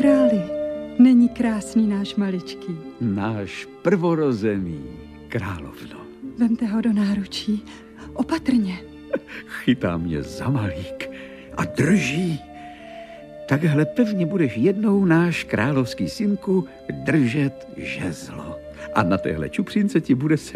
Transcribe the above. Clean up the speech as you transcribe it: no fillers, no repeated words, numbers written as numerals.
králi, není krásný náš maličký. Náš prvorozený, královno. Vemte ho do náručí, opatrně. Chytá mě za malík a drží. Takhle pevně budeš jednou, náš královský synku, držet žezlo. A na téhle čupřince ti bude